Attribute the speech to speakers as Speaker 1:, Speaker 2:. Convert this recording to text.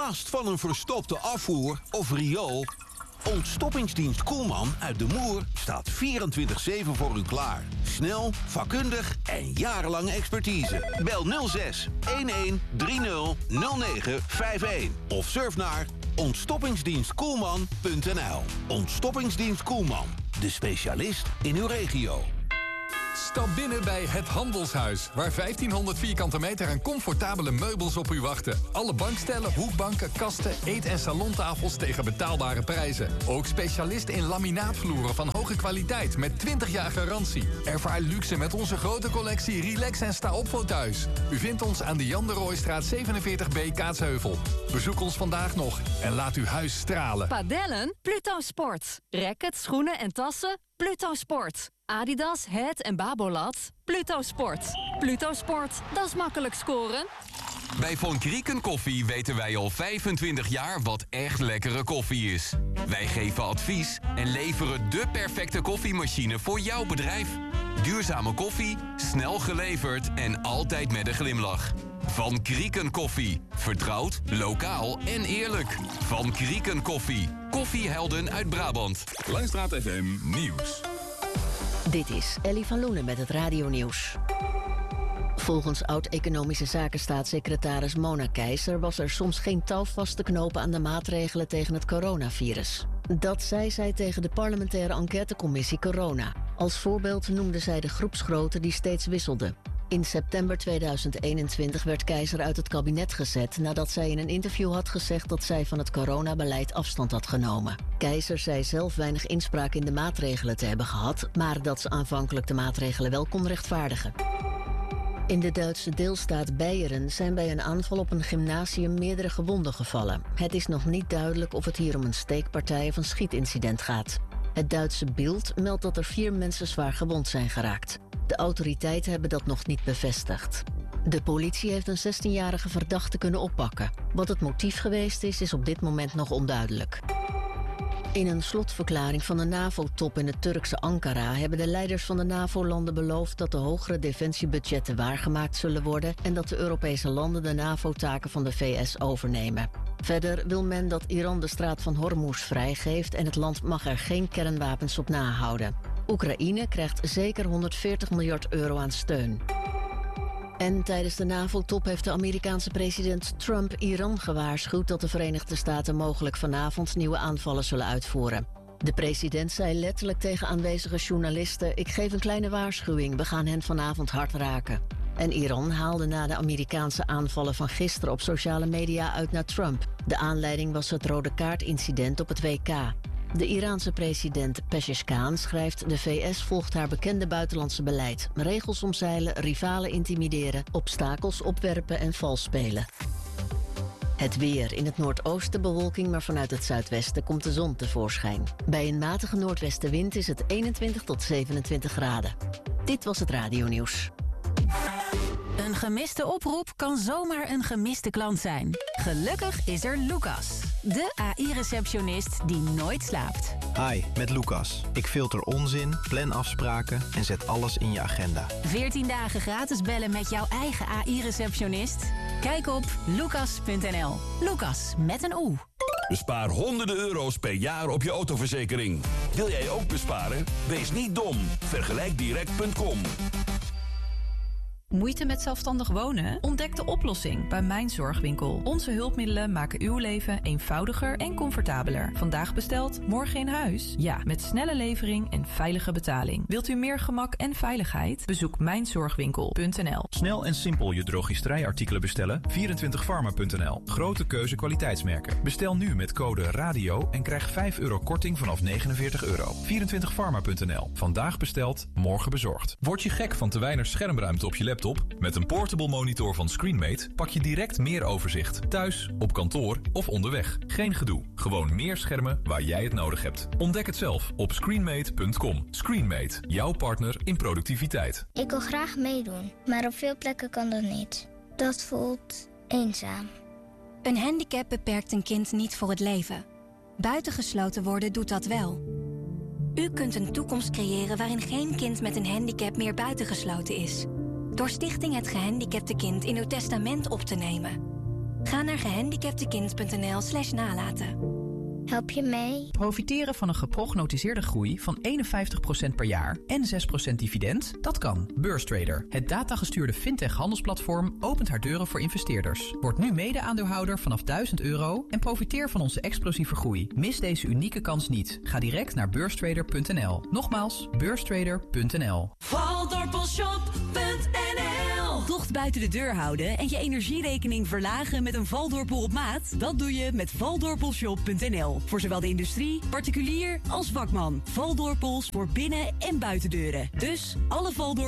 Speaker 1: Last van een verstopte afvoer of riool? Ontstoppingsdienst Koelman uit De Moer staat 24/7 voor u klaar. Snel, vakkundig en jarenlange expertise. Bel 06 11 30 0951 of surf naar ontstoppingsdienstkoelman.nl. Ontstoppingsdienst Koelman, de specialist in uw regio.
Speaker 2: Stap binnen bij Het Handelshuis, waar 1500 vierkante meter aan comfortabele meubels op u wachten. Alle bankstellen, hoekbanken, kasten, eet- en salontafels tegen betaalbare prijzen. Ook specialist in laminaatvloeren van hoge kwaliteit met 20 jaar garantie. Ervaar luxe met onze grote collectie Relax en sta op fauteuils. U vindt ons aan de Jan de Rooistraat 47B Kaatsheuvel. Bezoek ons vandaag nog en laat uw huis stralen.
Speaker 3: Padellen? Pluto Sport. Rackets, schoenen en tassen? Pluto Sport. Adidas, Het en Babolat? Pluto Sport. Pluto Sport, dat is makkelijk scoren.
Speaker 4: Bij Von Krieken Koffie weten wij al 25 jaar wat echt lekkere koffie is. Wij geven advies en leveren de perfecte koffiemachine voor jouw bedrijf. Duurzame koffie, snel geleverd en altijd met een glimlach. Van Krieken Koffie. Vertrouwd, lokaal en eerlijk. Van Krieken Koffie. Koffiehelden uit Brabant.
Speaker 5: Langstraat FM Nieuws.
Speaker 6: Dit is Ellie van Loenen met het radionieuws. Volgens oud-economische zakenstaatssecretaris Mona Keizer was er soms geen touw vast te knopen aan de maatregelen tegen het coronavirus. Dat zei zij tegen de parlementaire enquêtecommissie Corona. Als voorbeeld noemde zij de groepsgrootte die steeds wisselde. In september 2021 werd Keizer uit het kabinet gezet nadat zij in een interview had gezegd dat zij van het coronabeleid afstand had genomen. Keizer zei zelf weinig inspraak in de maatregelen te hebben gehad, maar dat ze aanvankelijk de maatregelen wel kon rechtvaardigen. In de Duitse deelstaat Beieren zijn bij een aanval op een gymnasium meerdere gewonden gevallen. Het is nog niet duidelijk of het hier om een steekpartij of een schietincident gaat. Het Duitse Bild meldt dat er 4 mensen zwaar gewond zijn geraakt. De autoriteiten hebben dat nog niet bevestigd. De politie heeft een 16-jarige verdachte kunnen oppakken. Wat het motief geweest is op dit moment nog onduidelijk. In een slotverklaring van de NAVO-top in het Turkse Ankara hebben de leiders van de NAVO-landen beloofd dat de hogere defensiebudgetten waargemaakt zullen worden en dat de Europese landen de NAVO-taken van de VS overnemen. Verder wil men dat Iran de straat van Hormuz vrijgeeft en het land mag er geen kernwapens op nahouden. Oekraïne krijgt zeker 140 miljard euro aan steun. En tijdens de NAVO-top heeft de Amerikaanse president Trump Iran gewaarschuwd dat de Verenigde Staten mogelijk vanavond nieuwe aanvallen zullen uitvoeren. De president zei letterlijk tegen aanwezige journalisten: "Ik geef een kleine waarschuwing, we gaan hen vanavond hard raken." En Iran haalde na de Amerikaanse aanvallen van gisteren op sociale media uit naar Trump. De aanleiding was het rode kaartincident op het WK. De Iraanse president Pezeshkian schrijft: "De VS volgt haar bekende buitenlandse beleid. Regels omzeilen, rivalen intimideren, obstakels opwerpen en vals spelen." Het weer. In het noordoosten bewolking, maar vanuit het zuidwesten komt de zon tevoorschijn. Bij een matige noordwestenwind is het 21 tot 27 graden. Dit was het radionieuws.
Speaker 7: Een gemiste oproep kan zomaar een gemiste klant zijn. Gelukkig is er Lucas, de AI-receptionist die nooit slaapt.
Speaker 8: Hi, met Lucas. Ik filter onzin, plan afspraken en zet alles in je agenda.
Speaker 7: 14 dagen gratis bellen met jouw eigen AI-receptionist? Kijk op lucas.nl. Lucas met een O.
Speaker 5: Bespaar honderden euro's per jaar op je autoverzekering. Wil jij ook besparen? Wees niet dom. Vergelijkdirect.com.
Speaker 9: Moeite met zelfstandig wonen? Ontdek de oplossing bij Mijn Zorgwinkel. Onze hulpmiddelen maken uw leven eenvoudiger en comfortabeler. Vandaag besteld, morgen in huis? Ja, met snelle levering en veilige betaling. Wilt u meer gemak en veiligheid? Bezoek mijnzorgwinkel.nl.
Speaker 10: Snel en simpel je drogisterijartikelen bestellen? 24pharma.nl. Grote keuze kwaliteitsmerken. Bestel nu met code RADIO en krijg €5 korting vanaf €49. 24pharma.nl. Vandaag besteld, morgen bezorgd. Word je gek van te weinig schermruimte op je laptop? Met een portable monitor van ScreenMate pak je direct meer overzicht. Thuis, op kantoor of onderweg. Geen gedoe. Gewoon meer schermen waar jij het nodig hebt. Ontdek het zelf op screenmate.com. ScreenMate, jouw partner in productiviteit.
Speaker 11: Ik wil graag meedoen, maar op veel plekken kan dat niet. Dat voelt eenzaam.
Speaker 12: Een handicap beperkt een kind niet voor het leven. Buitengesloten worden doet dat wel. U kunt een toekomst creëren waarin geen kind met een handicap meer buitengesloten is. Door Stichting Het Gehandicapte Kind in uw testament op te nemen. Ga naar gehandicaptekind.nl/nalaten.
Speaker 11: Help je mee?
Speaker 13: Profiteren van een geprognotiseerde groei van 51% per jaar en 6% dividend? Dat kan. Beurstrader, het datagestuurde fintech-handelsplatform, opent haar deuren voor investeerders. Word nu mede-aandeelhouder vanaf €1000 en profiteer van onze explosieve groei. Mis deze unieke kans niet. Ga direct naar beurstrader.nl. Nogmaals, beurstrader.nl.
Speaker 14: Valdorpelshop.nl. Tocht buiten de deur houden en je energierekening verlagen met een Valdorpel op maat? Dat doe je met Valdorpelshop.nl. Voor zowel de industrie, particulier als vakman. Valdorpels voor binnen- en buitendeuren. Dus alle Valdorpels